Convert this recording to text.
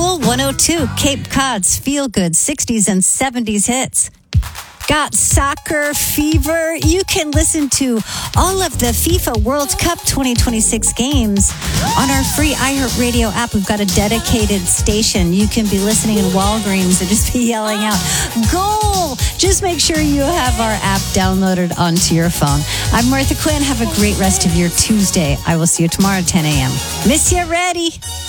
Cool 102, Cape Cod's feel good 60s and 70s hits. Got soccer fever? You can listen to all of the FIFA World Cup 2026 games on our free iHeartRadio app. We've got a dedicated station. You can be listening in Walgreens and just be yelling out, "Goal!" Just make sure you have our app downloaded onto your phone. I'm Martha Quinn. Have a great rest of your Tuesday. I will see you tomorrow at 10 a.m. Miss you ready.